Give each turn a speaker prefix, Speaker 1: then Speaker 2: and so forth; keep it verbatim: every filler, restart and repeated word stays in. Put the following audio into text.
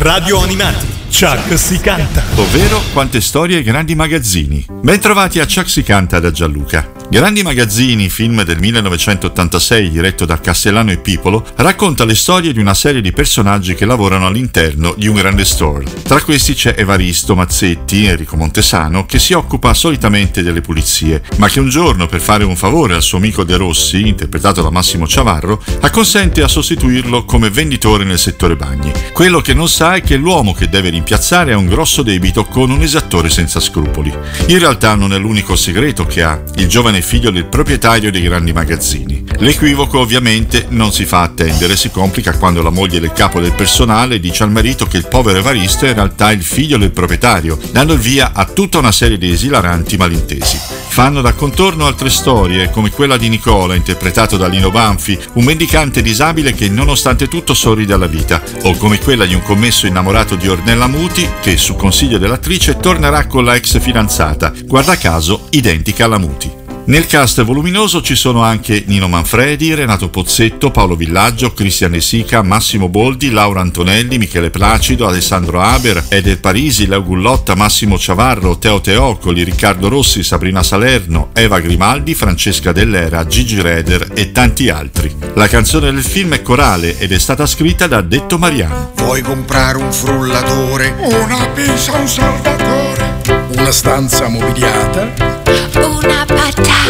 Speaker 1: Radio Animati, Chuck si canta.
Speaker 2: Ovvero Quante storie e grandi magazzini. Bentrovati a Chuck si canta da Gianluca. Grandi magazzini, film del millenovecentottantasei diretto da Castellano e Pipolo, racconta le storie di una serie di personaggi che lavorano all'interno di un grande store. Tra questi c'è Evaristo Mazzetti, Enrico Montesano, che si occupa solitamente delle pulizie, ma che un giorno, per fare un favore al suo amico De Rossi, interpretato da Massimo Ciavarro, acconsente a sostituirlo come venditore nel settore bagni. Quello che non sa è che l'uomo che deve rimpiazzare ha un grosso debito con un esattore senza scrupoli. In realtà non è l'unico segreto che ha il giovane figlio del proprietario dei grandi magazzini. L'equivoco ovviamente non si fa attendere, si complica quando la moglie del capo del personale dice al marito che il povero Evaristo è in realtà il figlio del proprietario, dando il via a tutta una serie di esilaranti malintesi. Fanno da contorno altre storie, come quella di Nicola, interpretato da Lino Banfi, un mendicante disabile che nonostante tutto sorride alla vita, o come quella di un commesso innamorato di Ornella Muti che, su consiglio dell'attrice, tornerà con la ex fidanzata, guarda caso identica alla Muti. Nel cast voluminoso ci sono anche Nino Manfredi, Renato Pozzetto, Paolo Villaggio, Cristian De Sica, Massimo Boldi, Laura Antonelli, Michele Placido, Alessandro Haber, Eder Parisi, Leo Gullotta, Massimo Ciavarro, Teo Teocoli, Riccardo Rossi, Sabrina Salerno, Eva Grimaldi, Francesca Dell'Era, Gigi Reder e tanti altri. La canzone del film è corale ed è stata scritta da Detto Mariano.
Speaker 3: Vuoi comprare un frullatore?
Speaker 4: Una pizza, un salvatore?
Speaker 3: Una stanza mobiliata?
Speaker 5: Una patata.